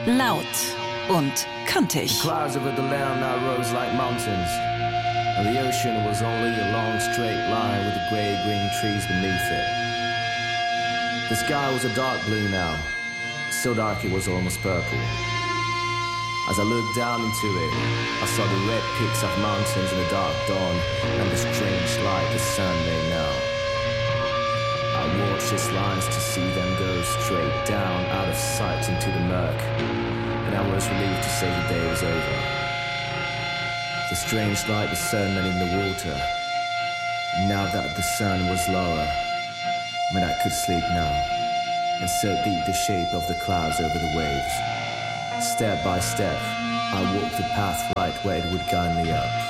Laut und kantig. The clouds over the land now rose like mountains, and the ocean was only a long straight line with the grey-green trees beneath it. The sky was a dark blue now, so dark it was almost purple. As I looked down into it, I saw the red peaks of mountains in the dark dawn and the strange light the sun made now. I watched its lines to see them go straight down out of sight into the murk, and I was relieved to say the day was over. The strange light was certainly in the water. Now that the sun was lower, when I could sleep now, and so deep the shape of the clouds over the waves. Step by step, I walked the path right where it would guide me up.